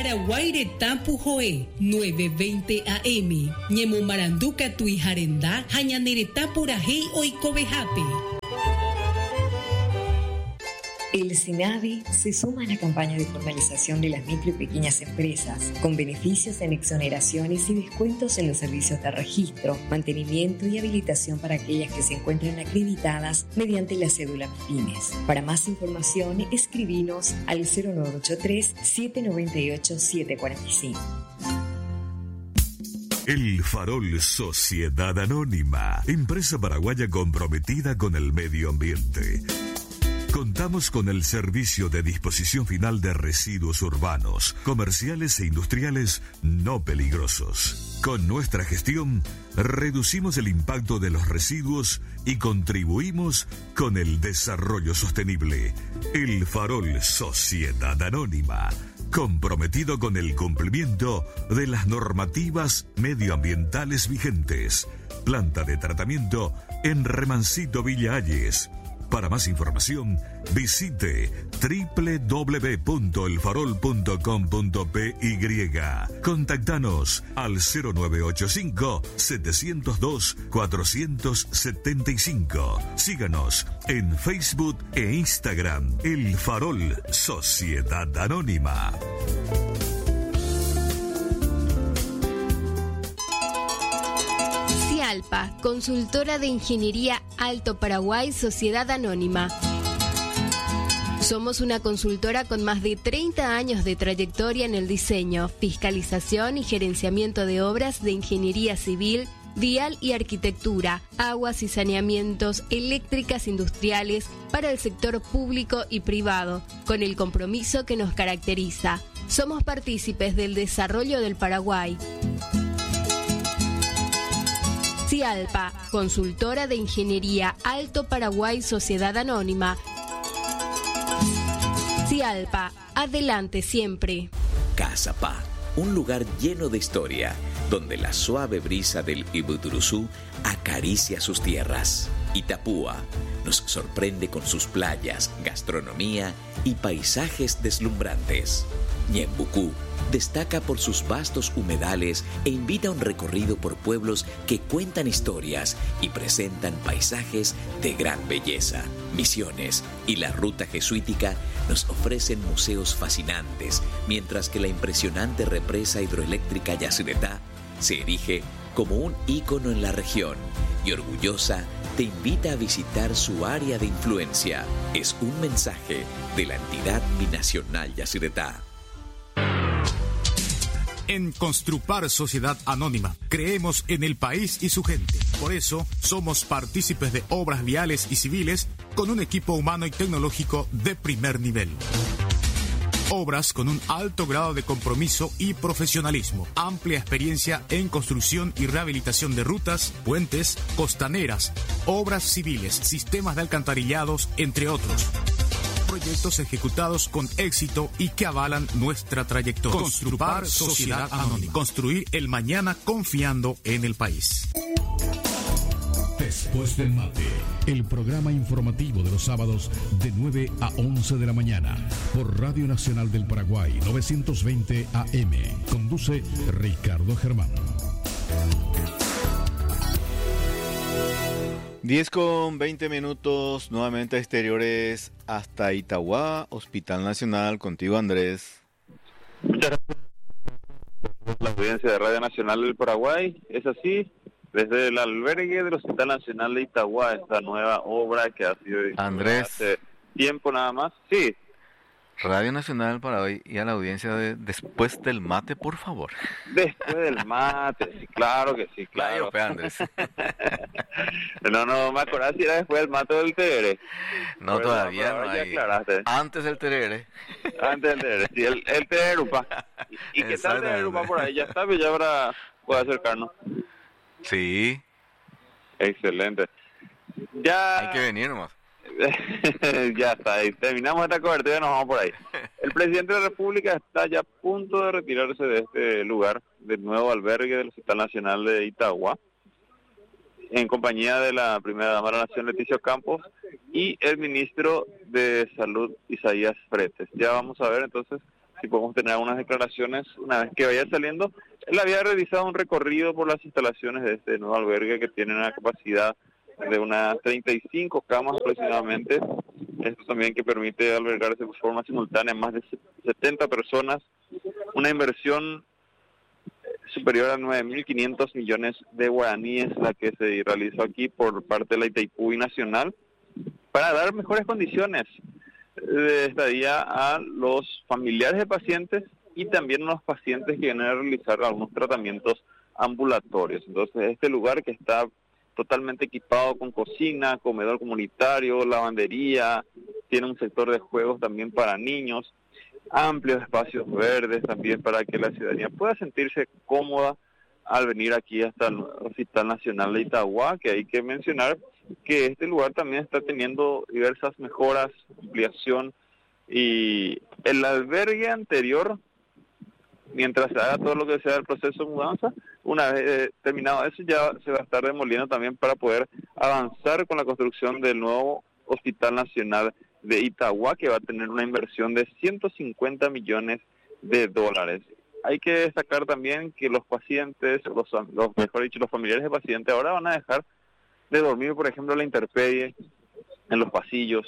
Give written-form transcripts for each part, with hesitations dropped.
Paraguaireta Pujoe, 9:20 AM. Ñemo Maranduca Tuijarenda, Jañanereta Purajei Oikovejape. El SINAVI se suma a la campaña de formalización de las micro y pequeñas empresas, con beneficios en exoneraciones y descuentos en los servicios de registro, mantenimiento y habilitación para aquellas que se encuentren acreditadas mediante la cédula MIPYMES. Para más información, escribinos al 0983-798-745. El Farol Sociedad Anónima, empresa paraguaya comprometida con el medio ambiente. Contamos con el servicio de disposición final de residuos urbanos, comerciales e industriales no peligrosos. Con nuestra gestión, reducimos el impacto de los residuos y contribuimos con el desarrollo sostenible. El Farol Sociedad Anónima, comprometido con el cumplimiento de las normativas medioambientales vigentes. Planta de tratamiento en Remancito Villa Hayes. Para más información, visite www.elfarol.com.py. Contactanos al 0985-702-475. Síganos en Facebook e Instagram. El Farol Sociedad Anónima. Cialpa, consultora de ingeniería Alto Paraguay, Sociedad Anónima. Somos una consultora con más de 30 años de trayectoria en el diseño, fiscalización y gerenciamiento de obras de ingeniería civil, vial y arquitectura, aguas y saneamientos, eléctricas industriales para el sector público y privado, con el compromiso que nos caracteriza. Somos partícipes del desarrollo del Paraguay. Cialpa, consultora de ingeniería Alto Paraguay, Sociedad Anónima. Cialpa, adelante siempre. Casa Pa, un lugar lleno de historia, donde la suave brisa del Ibuturuzú acaricia sus tierras. Itapúa nos sorprende con sus playas, gastronomía y paisajes deslumbrantes. Ñembucú destaca por sus vastos humedales e invita a un recorrido por pueblos que cuentan historias y presentan paisajes de gran belleza. Misiones y la ruta jesuítica nos ofrecen museos fascinantes, mientras que la impresionante represa hidroeléctrica Yacyretá se erige como un ícono en la región y orgullosa te invita a visitar su área de influencia. Es un mensaje de la entidad binacional Yacyretá. En Construpar Sociedad Anónima creemos en el país y su gente. Por eso somos partícipes de obras viales y civiles con un equipo humano y tecnológico de primer nivel. Obras con un alto grado de compromiso y profesionalismo. Amplia experiencia en construcción y rehabilitación de rutas, puentes, costaneras, obras civiles, sistemas de alcantarillados, entre otros. Proyectos ejecutados con éxito y que avalan nuestra trayectoria. Construpar Sociedad Anónima. Construir el mañana confiando en el país. Después del mate, el programa informativo de los sábados de 9 a 11 de la mañana por Radio Nacional del Paraguay 920 AM. Conduce Ricardo Germán. 10:20, nuevamente exteriores hasta Itauguá, Hospital Nacional. Contigo, Andrés. Muchas gracias. La audiencia de Radio Nacional del Paraguay, es así, desde el albergue del Hospital Nacional de Itauguá, esta nueva obra que ha sido Andrés, hace tiempo nada más. Sí. Radio Nacional para hoy y a la audiencia de Después del Mate, por favor. Después del mate, sí, claro que sí, claro. Andrés. No me acordaba si era después del mate o del terere. No, pero todavía no hay. Aclaraste. Antes del terere. Antes del terere, sí, el tererupa. ¿Y qué tal el tererupa por ahí? Ya está, ya habrá, puede acercarnos. Sí. Excelente. Ya... Hay que venir nomás. Ya está, ahí terminamos esta cobertura y nos vamos por ahí. El presidente de la República está ya a punto de retirarse de este lugar, del nuevo albergue del Hospital Nacional de Itauguá, en compañía de la primera dama de la Nación, Leticia Campos, y el ministro de Salud, Isaías Fretes. Ya vamos a ver entonces si podemos tener algunas declaraciones una vez que vaya saliendo. Él había realizado un recorrido por las instalaciones de este nuevo albergue que tiene una capacidad de unas 35 camas aproximadamente. Esto también que permite albergarse de forma simultánea más de 70 personas. Una inversión superior a 9.500 millones de guaraníes la que se realizó aquí por parte de la Itaipú Nacional para dar mejores condiciones de estadía a los familiares de pacientes y también a los pacientes que vienen a realizar algunos tratamientos ambulatorios. Entonces, este lugar que está totalmente equipado con cocina, comedor comunitario, lavandería, tiene un sector de juegos también para niños, amplios espacios verdes también para que la ciudadanía pueda sentirse cómoda al venir aquí hasta el Hospital Nacional de Itagua, que hay que mencionar que este lugar también está teniendo diversas mejoras, ampliación, y el albergue anterior, mientras se haga todo lo que sea el proceso de mudanza, una vez terminado eso ya se va a estar demoliendo también para poder avanzar con la construcción del nuevo Hospital Nacional de Itagua, que va a tener una inversión de 150 millones de dólares. Hay que destacar también que los pacientes, mejor dicho, los familiares de pacientes ahora van a dejar de dormir, por ejemplo, en la intemperie, en los pasillos,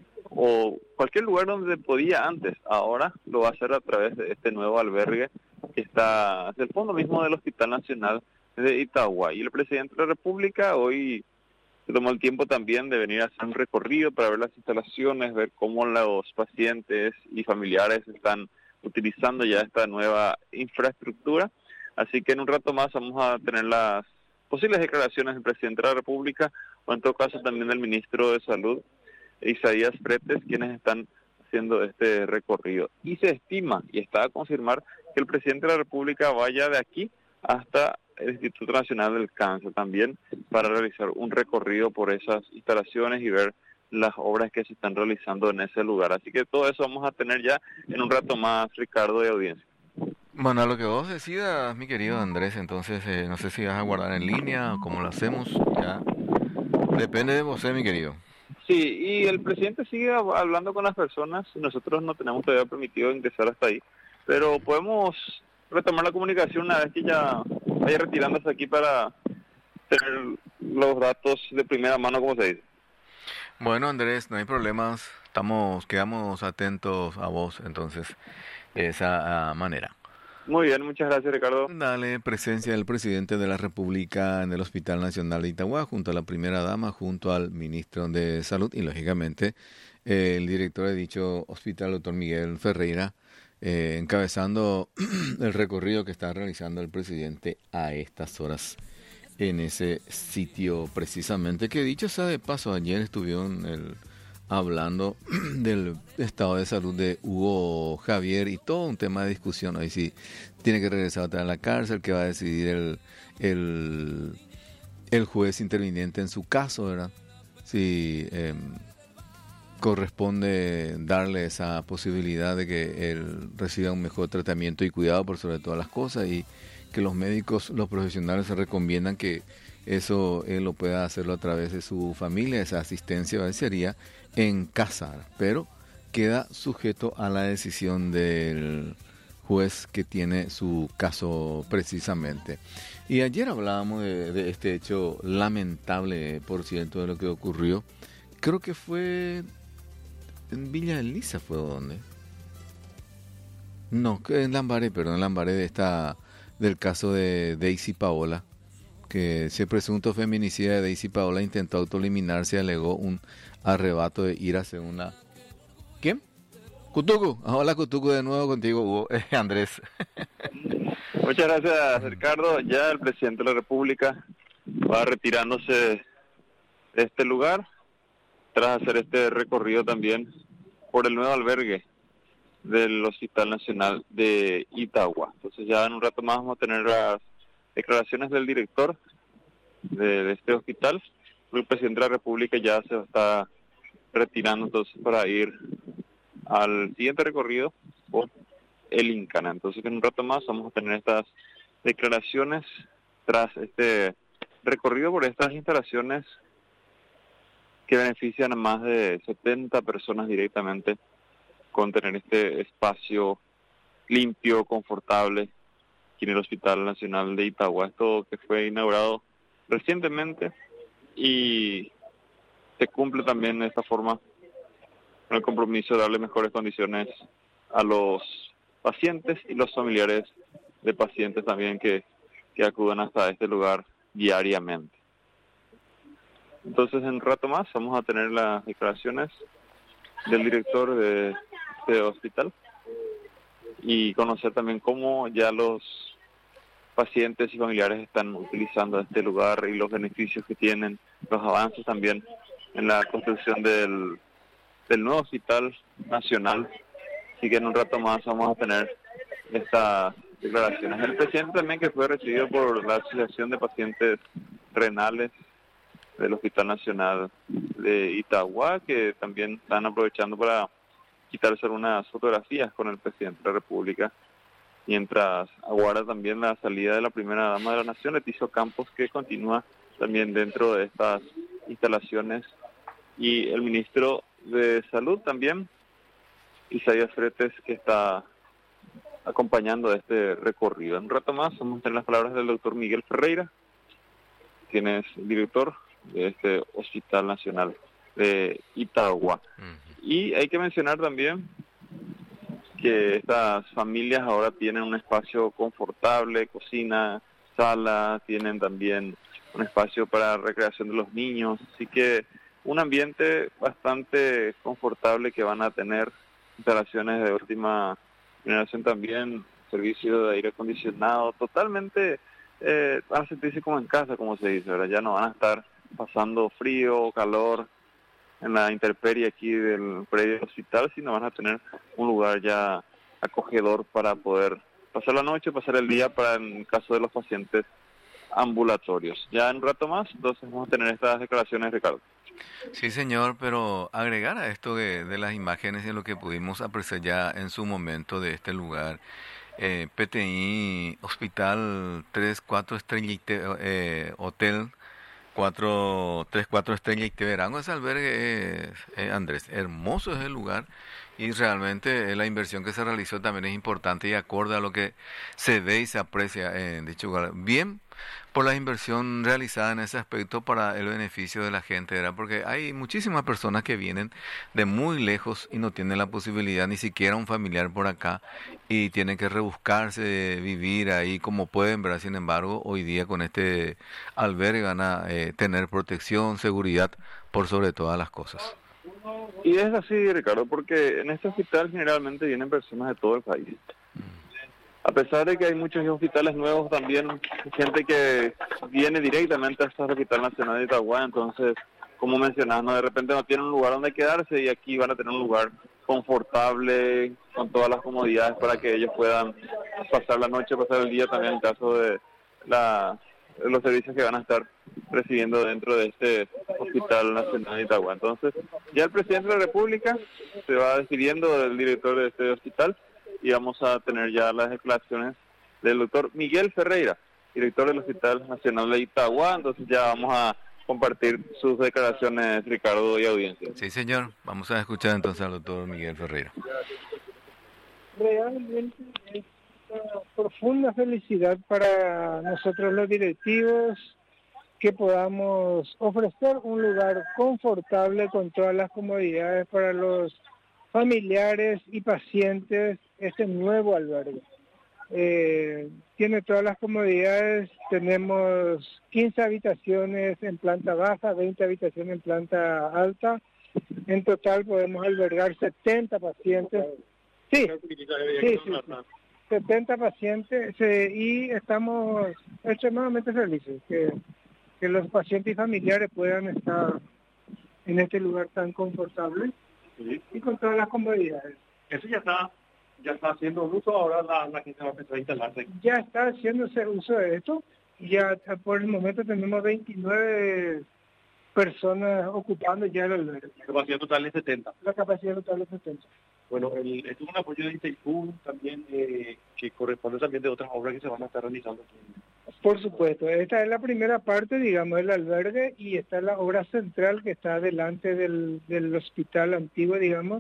o cualquier lugar donde podía antes. Ahora lo va a hacer a través de este nuevo albergue que está hacia el fondo mismo del Hospital Nacional de Itagua. Y el presidente de la República hoy se tomó el tiempo también de venir a hacer un recorrido para ver las instalaciones, ver cómo los pacientes y familiares están utilizando ya esta nueva infraestructura. Así que en un rato más vamos a tener las posibles declaraciones del presidente de la República, o en todo caso también del ministro de Salud, Isaías Pretes, quienes están haciendo este recorrido. Y se estima, y está a confirmar, que el presidente de la República vaya de aquí hasta el Instituto Nacional del Cáncer también para realizar un recorrido por esas instalaciones y ver las obras que se están realizando en ese lugar. Así que todo eso vamos a tener ya en un rato más, Ricardo, de audiencia. Bueno, a lo que vos decidas, mi querido Andrés, entonces no sé si vas a guardar en línea o cómo lo hacemos, ya depende de vos, mi querido. Sí, y el presidente sigue hablando con las personas. Nosotros no tenemos todavía permitido ingresar hasta ahí, pero podemos retomar la comunicación una vez que ya vaya retirándose aquí para tener los datos de primera mano, como se dice. Bueno, Andrés, no hay problemas, quedamos atentos a vos, entonces, de esa manera. Muy bien, muchas gracias, Ricardo. Dale, presencia del presidente de la República en el Hospital Nacional de Itagua, junto a la primera dama, junto al ministro de Salud y, lógicamente, el director de dicho hospital, doctor Miguel Ferreira, encabezando el recorrido que está realizando el presidente a estas horas en ese sitio precisamente, que dicho sea de paso, ayer estuvieron hablando del estado de salud de Hugo Javier y todo un tema de discusión hoy, si tiene que regresar otra vez a la cárcel, que va a decidir el juez interviniente en su caso, ¿verdad? Si corresponde darle esa posibilidad de que él reciba un mejor tratamiento y cuidado por sobre todas las cosas, y que los médicos, los profesionales se recomiendan que eso él lo pueda hacerlo a través de su familia. Esa asistencia sería en casa, pero queda sujeto a la decisión del juez que tiene su caso precisamente. Y ayer hablábamos de este hecho lamentable, por cierto, de lo que ocurrió. Creo que fue en Villa Elisa, ¿fue donde? No, en Lambaré, del caso de Daisy Paola, que ese presunto feminicida de Daisy Paola intentó autoeliminarse y alegó un arrebato de ira según la... ¿Quién? Cutucu. Hola, Cutucu, de nuevo contigo, Hugo. Andrés. Muchas gracias, Ricardo. Ya el presidente de la República va retirándose de este lugar tras hacer este recorrido también por el nuevo albergue del Hospital Nacional de Itagua. Entonces ya en un rato más vamos a tener las declaraciones del director de este hospital. El presidente de la República ya se está retirando entonces para ir al siguiente recorrido por el Incana. Entonces en un rato más vamos a tener estas declaraciones tras este recorrido por estas instalaciones que benefician a más de 70 personas directamente con tener este espacio limpio, confortable aquí en el Hospital Nacional de Itagua. Esto que fue inaugurado recientemente y se cumple también de esta forma con el compromiso de darle mejores condiciones a los pacientes y los familiares de pacientes también que acuden hasta este lugar diariamente. Entonces, en un rato más vamos a tener las declaraciones del director de este hospital y conocer también cómo ya los pacientes y familiares están utilizando este lugar y los beneficios que tienen, los avances también en la construcción del nuevo Hospital Nacional. Así que en un rato más vamos a tener estas declaraciones. El presidente también, que fue recibido por la Asociación de Pacientes Renales del Hospital Nacional de Itagua, que también están aprovechando para quitarse unas fotografías con el presidente de la República, mientras aguarda también la salida de la primera dama de la Nación, Leticia Campos, que continúa también dentro de estas instalaciones, y el ministro de Salud también, Isaías Fretes, que está acompañando este recorrido. En un rato más vamos a tener las palabras del doctor Miguel Ferreira, quien es director de este Hospital Nacional de Itagua. Y hay que mencionar también que estas familias ahora tienen un espacio confortable, cocina, sala, tienen también un espacio para recreación de los niños, así que un ambiente bastante confortable que van a tener, instalaciones de última generación también, servicio de aire acondicionado, totalmente van a sentirse como en casa, como se dice, ¿verdad? Ya no van a estar pasando frío o calor en la intemperie aquí del predio del hospital, sino van a tener un lugar ya acogedor para poder pasar la noche, pasar el día, para en caso de los pacientes ambulatorios. Ya en un rato más, entonces vamos a tener estas declaraciones, Ricardo. Sí, señor, pero agregar a esto de las imágenes y lo que pudimos apreciar ya en su momento de este lugar, PTI, Hospital 3-4 estrellas, Hotel 3-4 estrellas y Teverango, ese albergue, Andrés, hermoso es el lugar, y realmente la inversión que se realizó también es importante y acorde a lo que se ve y se aprecia en dicho lugar. Bien por la inversión realizada en ese aspecto para el beneficio de la gente, ¿verdad? Porque hay muchísimas personas que vienen de muy lejos y no tienen la posibilidad ni siquiera un familiar por acá y tienen que rebuscarse, vivir ahí como pueden, ¿verdad? Sin embargo, hoy día con este albergue van a tener protección, seguridad por sobre todas las cosas. Y es así, Ricardo, porque en este hospital generalmente vienen personas de todo el país. A pesar de que hay muchos hospitales nuevos, también gente que viene directamente a este Hospital Nacional de Itagua, entonces, como mencionas, de repente no tienen un lugar donde quedarse y aquí van a tener un lugar confortable, con todas las comodidades para que ellos puedan pasar la noche, pasar el día también en caso de los servicios que van a estar recibiendo dentro de este Hospital Nacional de Itagua. Entonces, ya el presidente de la República se va despidiendo del director de este hospital y vamos a tener ya las declaraciones del doctor Miguel Ferreira, director del Hospital Nacional de Itagua. Entonces ya vamos a compartir sus declaraciones, Ricardo, y audiencia. Sí, señor. Vamos a escuchar entonces al doctor Miguel Ferreira. Realmente es una profunda felicidad para nosotros los directivos que podamos ofrecer un lugar confortable con todas las comodidades para los familiares y pacientes. Este nuevo albergue tiene todas las comodidades. Tenemos 15 habitaciones en planta baja, 20 habitaciones en planta alta. En total podemos albergar 70 pacientes. Sí, 70 pacientes, y estamos extremadamente felices que los pacientes y familiares puedan estar en este lugar tan confortable y con todas las comodidades. Eso ya está haciendo uso, ahora la gente va a empezar a instalarse. Ya está haciéndose uso de esto, ya por el momento tenemos 29 personas ocupando ya el albergue. La capacidad total es 70. La capacidad total es 70. Bueno, esto es un apoyo de Itaipú también, que corresponde también de otras obras que se van a estar realizando. Por supuesto, esta es la primera parte, digamos, del albergue, y está la obra central que está delante del hospital antiguo, digamos,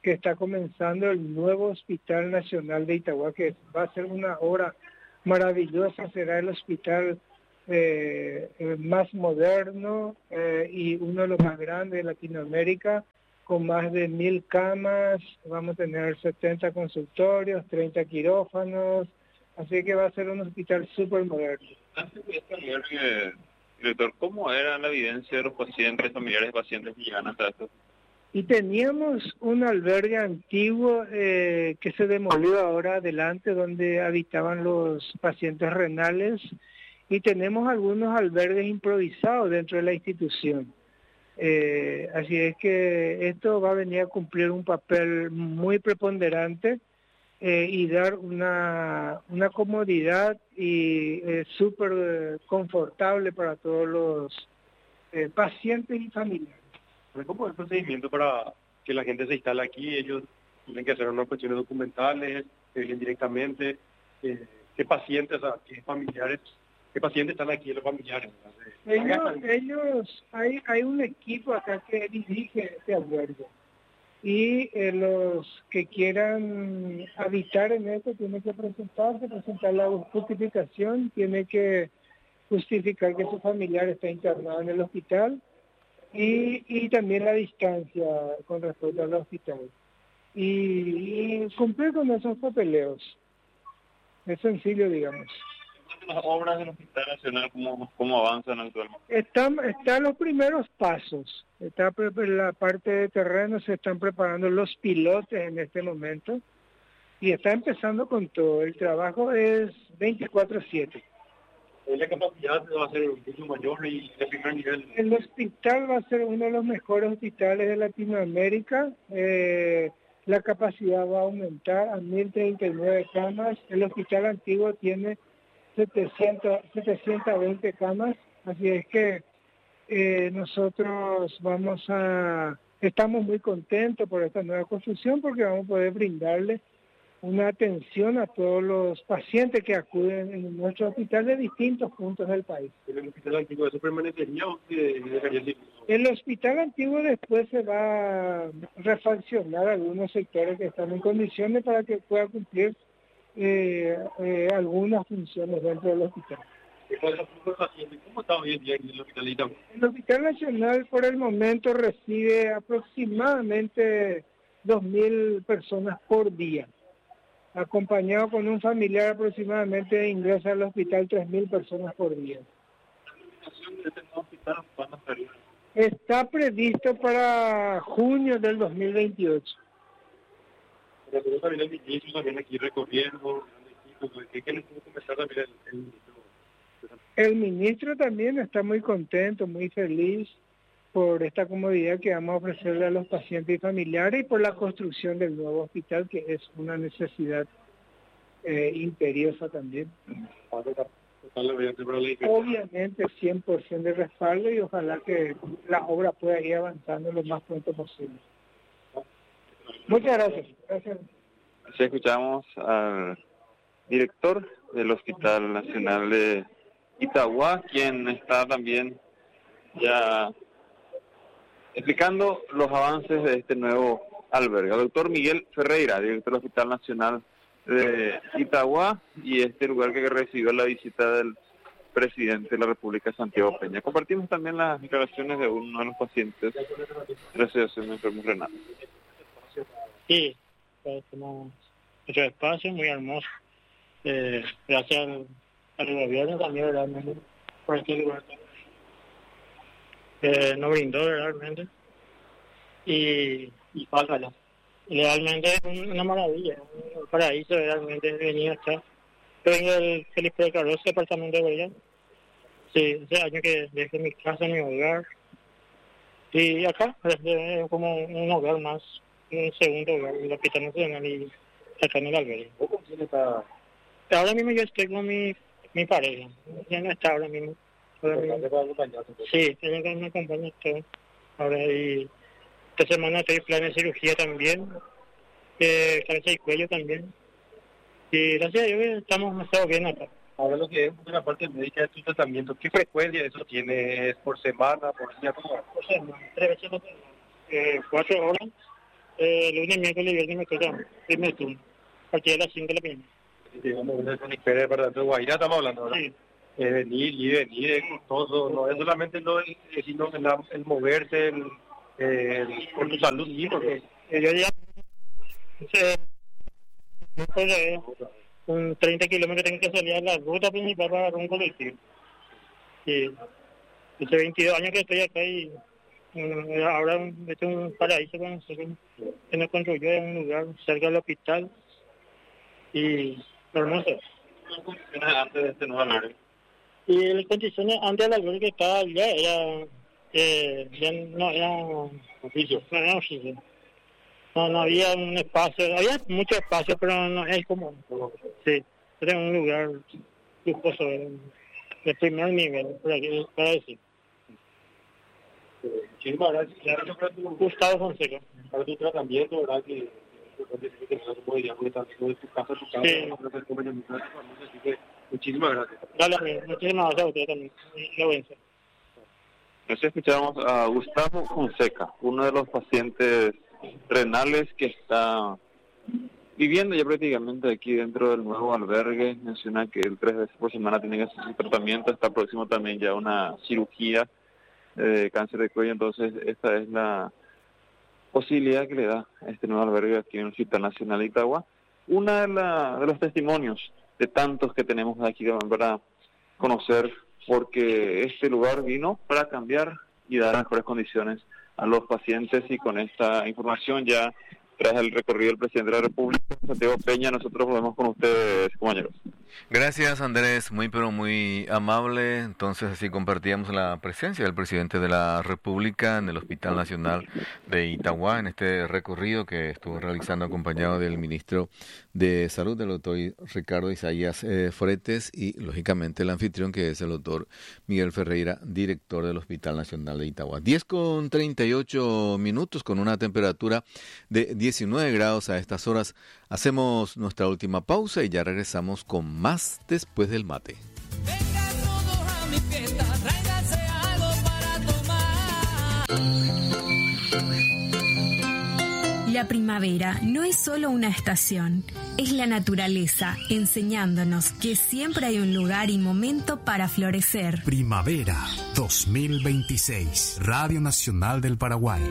que está comenzando el nuevo Hospital Nacional de Itagua, que va a ser una obra maravillosa, será el hospital más moderno y uno de los más grandes de Latinoamérica, con más de 1.000 camas. Vamos a tener 70 consultorios, 30 quirófanos, así que va a ser un hospital súper moderno. Antes de esto, director, ¿cómo era la evidencia de los pacientes, familiares de pacientes que llegan hasta esto? Y teníamos un albergue antiguo que se demolió ahora adelante, donde habitaban los pacientes renales, y tenemos algunos albergues improvisados dentro de la institución. Así es que esto va a venir a cumplir un papel muy preponderante y dar una comodidad y súper confortable para todos los pacientes y familiares. ¿Cómo es el procedimiento para que la gente se instale aquí? Ellos tienen que hacer unas cuestiones documentales, que vienen directamente. ¿Qué pacientes, qué familiares, qué pacientes están aquí, los familiares? Ellos hay un equipo acá que dirige este albergue. Y los que quieran habitar en esto tienen que presentar la justificación, tienen que justificar que su familiar está internado en el hospital, y también la distancia con respecto al hospital. Y cumplir con esos papeleos. Es sencillo, digamos. Las obras del Hospital Nacional, ¿cómo avanzan actualmente? Están los primeros pasos. Está la parte de terreno, se están preparando los pilotes en este momento. Y está empezando con todo. El trabajo es 24/7. ¿La capacidad va a ser mucho mayor y de primer nivel? El hospital va a ser uno de los mejores hospitales de Latinoamérica. La capacidad va a aumentar a 1.039 camas. El hospital antiguo tiene 720 camas. Así es que nosotros estamos muy contentos por esta nueva construcción, porque vamos a poder brindarle una atención a todos los pacientes que acuden en nuestro hospital de distintos puntos del país. ¿El hospital antiguo eso permanecería o dejaría? El hospital antiguo después se va a refaccionar algunos sectores que están en condiciones para que pueda cumplir algunas funciones dentro del hospital. ¿Cómo está hoy en día en el hospital? El Hospital Nacional por el momento recibe aproximadamente 2.000 personas por día. Acompañado con un familiar aproximadamente ingresa al hospital 3.000 personas por día. Está previsto para junio del 2028. Pero también el ministro también aquí recorriendo, ¿qué les puedo comenzar también el ministro? El ministro también está muy contento, muy feliz por esta comodidad que vamos a ofrecerle a los pacientes y familiares y por la construcción del nuevo hospital, que es una necesidad imperiosa también. Obviamente 100% de respaldo, y ojalá que la obra pueda ir avanzando lo más pronto posible. Muchas gracias. Gracias. Así escuchamos al director del Hospital Nacional de Itagua, quien está también ya explicando los avances de este nuevo albergue. El doctor Miguel Ferreira, director del Hospital Nacional de Itagua, y este lugar que recibió la visita del presidente de la República, Santiago Peña. Compartimos también las declaraciones de uno de los pacientes de la Asociación de Enfermos Renales. Sí, tenemos otro espacio muy hermoso. Gracias al gobierno también, realmente, por este lugar. Nos brindó realmente. Y falta ya. Realmente es una maravilla, un paraíso realmente venir acá. Yo vengo del Felipe de Carlos, departamento de Guayán. Sí, hace años que dejé mi casa, mi hogar. Y acá es como un hogar más, un segundo hogar, el Hospital Nacional y acá en el albergue. Ahora mismo yo estoy con mi pareja, ya no está ahora mismo. Sí, tiene que me acompañar todo. Ahora y esta semana estoy en plan de cirugía también, cabeza y cuello también. Y gracias a Dios estamos bien acá. Ahora lo que es una parte médica de tu tratamiento, ¿qué frecuencia eso tiene? ¿Es por semana, por día? ¿Cómo? Por semana, 3 veces por semana. 4 horas Lunes, miércoles y viernes me toca primer turno, a partir de las 5 de la mañana. Digamos, una espera de departamento de Guairá, estamos hablando, ¿verdad? Sí. Venir, es costoso, no es solamente sino el moverse, por tu salud mismo. Yo ya un 30 kilómetros tengo que salir a la ruta principal para un colectivo. Y hace 22 años que estoy acá y ahora este es un paraíso con nosotros, que nos construyó en un lugar cerca del hospital y hermoso. Antes de este nuevo albergue. Y las condiciones antes del albergue que estaba allá ya no era oficio. No había un espacio, había mucho espacio, pero no es como, sí, era un lugar lujoso, de primer nivel, para decir. Muchísimas gracias. Gustavo Fonseca. Para tu tratamiento, ¿verdad? Que muchísimas gracias. Dale, muchísimas gracias a usted también. Nos escuchamos a Gustavo Fonseca, uno de los pacientes renales que está viviendo ya prácticamente aquí dentro del nuevo albergue. Menciona que 3 veces por semana tiene que hacer su tratamiento. Está próximo también ya una cirugía de cáncer de cuello. Entonces esta es la posibilidad que le da este nuevo albergue aquí en el Hospital Nacional de Itagua. Una de los testimonios de tantos que tenemos aquí para conocer, porque este lugar vino para cambiar y dar mejores condiciones a los pacientes. Y con esta información ya tras el recorrido del presidente de la República, Santiago Peña, nosotros volvemos con ustedes, compañeros. Gracias, Andrés, muy amable. Entonces así compartíamos la presencia del presidente de la República en el Hospital Nacional de Itagua en este recorrido que estuvo realizando acompañado del ministro de Salud, del doctor Ricardo Isaías Fretes, y lógicamente el anfitrión, que es el doctor Miguel Ferreira, director del Hospital Nacional de Itagua. 10:38 con una temperatura de 19 grados a estas horas. Hacemos nuestra última pausa y ya regresamos con más después del mate. Vengan todos a mi fiesta, tráiganse algo para tomar. La primavera no es solo una estación, es la naturaleza enseñándonos que siempre hay un lugar y momento para florecer. Primavera 2026, Radio Nacional del Paraguay.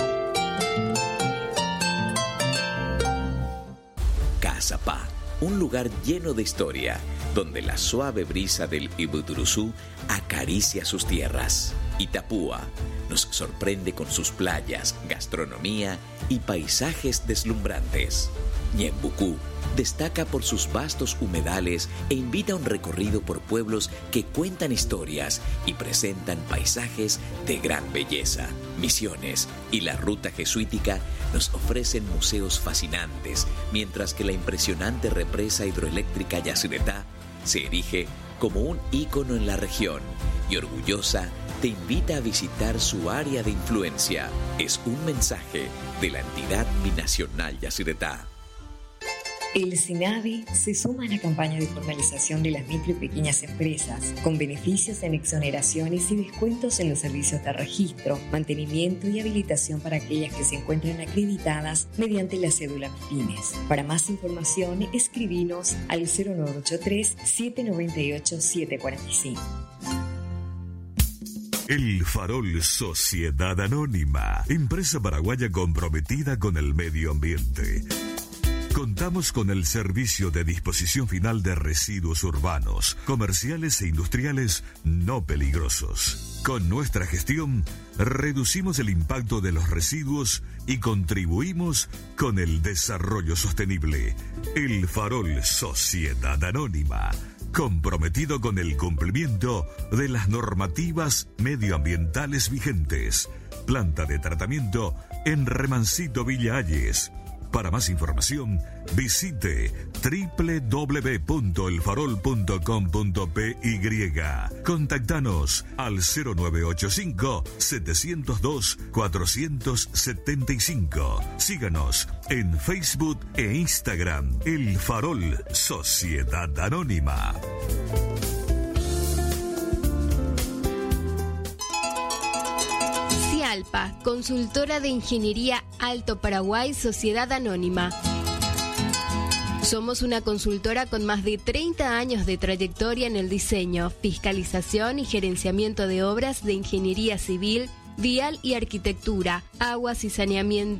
Cazapá, un lugar lleno de historia, donde la suave brisa del Ibuturuzú acaricia sus tierras. Itapúa nos sorprende con sus playas, gastronomía y paisajes deslumbrantes. Ñembucú destaca por sus vastos humedales e invita a un recorrido por pueblos que cuentan historias y presentan paisajes de gran belleza. Misiones y la ruta jesuítica nos ofrecen museos fascinantes, mientras que la impresionante represa hidroeléctrica Yacyretá se erige como un ícono en la región y orgullosa te invita a visitar su área de influencia. Es un mensaje de la entidad binacional Yacyretá. El SINAVI se suma a la campaña de formalización de las micro y pequeñas empresas, con beneficios en exoneraciones y descuentos en los servicios de registro, mantenimiento y habilitación para aquellas que se encuentran acreditadas mediante la cédula MIPYMES. Para más información, escribinos al 0983-798-745. El Farol Sociedad Anónima, empresa paraguaya comprometida con el medio ambiente. Contamos con el servicio de disposición final de residuos urbanos, comerciales e industriales no peligrosos. Con nuestra gestión, reducimos el impacto de los residuos y contribuimos con el desarrollo sostenible. El Farol Sociedad Anónima, comprometido con el cumplimiento de las normativas medioambientales vigentes. Planta de tratamiento en Remancito Villa Ayes. Para más información, visite www.elfarol.com.py. Contactanos al 0985-702-475. Síganos en Facebook e Instagram. El Farol Sociedad Anónima. Alpa, consultora de ingeniería Alto Paraguay, Sociedad Anónima. Somos una consultora con más de 30 años de trayectoria en el diseño, fiscalización y gerenciamiento de obras de ingeniería civil, vial y arquitectura, aguas y saneamiento.